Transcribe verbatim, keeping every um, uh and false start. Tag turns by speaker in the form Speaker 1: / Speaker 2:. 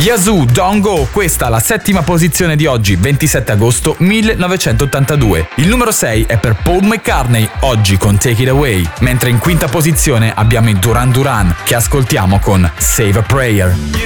Speaker 1: Yazoo, Don't Go, questa la settima posizione di oggi, ventisette agosto millenovecentottantadue. Il numero sei è per Paul McCartney, oggi con Take It Away, mentre in quinta posizione abbiamo i Duran Duran, che ascoltiamo con Save a Prayer.